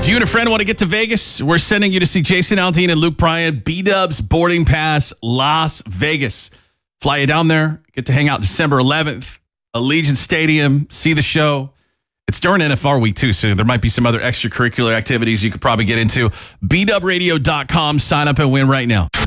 Do you and a friend want to get to Vegas? We're sending you to see Jason Aldean and Luke Bryan, B-Dubs Boarding Pass, Las Vegas. Fly you down there. Get to hang out December 11th, Allegiant Stadium, see the show. It's during NFR week, too, so there might be some other extracurricular activities you could probably get into. BDubRadio.com. Sign up and win right now.